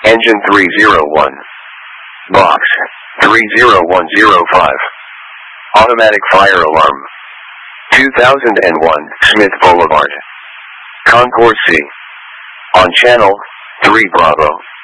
Engine 301. Box 30105. Automatic fire alarm. 2001 Smith Boulevard, Concourse C. On channel 3 Bravo.